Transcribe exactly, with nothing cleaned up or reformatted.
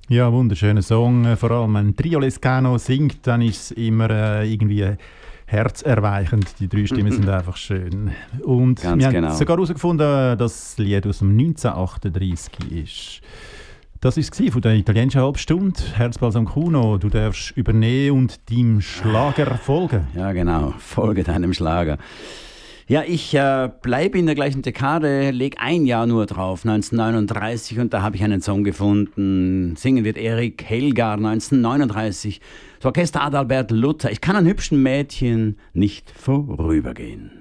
Ja, wunderschöner Song. Vor allem, wenn Trio Lescano singt, dann ist es immer äh, irgendwie herzerweichend. Die drei Stimmen sind einfach schön. Und Ganz wir genau. haben sogar herausgefunden, dass das Lied aus dem neunzehnhundertachtunddreißig ist. Das war es von der italienischen Halbstunde. Herzbalsam Kuno, du darfst übernehmen und deinem Schlager folgen. Ja, genau. Folge deinem Schlager. Ja, ich äh, bleibe in der gleichen Dekade, leg ein Jahr nur drauf, neunzehnhundertneununddreißig, und da habe ich einen Song gefunden. Singen wird Erik Helgar, neunzehnhundertneununddreißig. Das Orchester Adalbert Luther. Ich kann an hübschen Mädchen nicht vorübergehen.